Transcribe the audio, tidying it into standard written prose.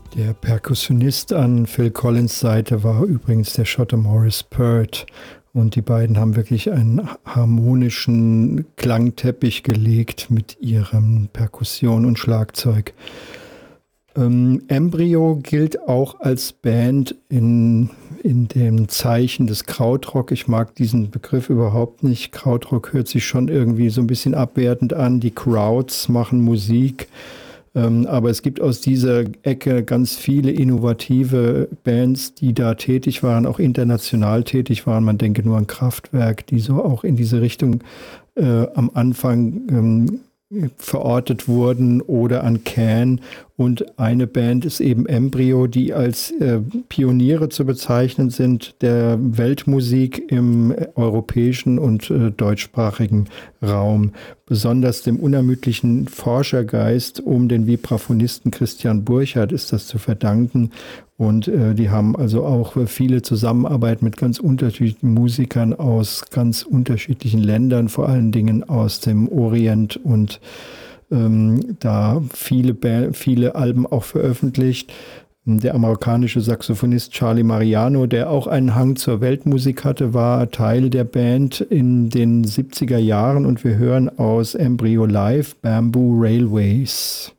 Der Perkussionist an Phil Collins Seite war übrigens der Schotte Maurice Pert. Und die beiden haben wirklich einen harmonischen Klangteppich gelegt mit ihrem Perkussion und Schlagzeug. Embryo gilt auch als Band in dem Zeichen des Krautrock. Ich mag diesen Begriff überhaupt nicht. Krautrock hört sich schon irgendwie so ein bisschen abwertend an. Die Krauts machen Musik. Aber es gibt aus dieser Ecke ganz viele innovative Bands, die da tätig waren, auch international tätig waren. Man denke nur an Kraftwerk, die so auch in diese Richtung am Anfang verortet wurden, oder an Can. Und eine Band ist eben Embryo, die als Pioniere zu bezeichnen sind der Weltmusik im europäischen und deutschsprachigen Raum. Besonders dem unermüdlichen Forschergeist um den Vibraphonisten Christian Burchardt ist das zu verdanken. Und die haben also auch viele Zusammenarbeit mit ganz unterschiedlichen Musikern aus ganz unterschiedlichen Ländern, vor allen Dingen aus dem Orient, und da viele Alben auch veröffentlicht. Der amerikanische Saxophonist Charlie Mariano, der auch einen Hang zur Weltmusik hatte, war Teil der Band in den 70er Jahren, und wir hören aus Embryo Live Bamboo Railways.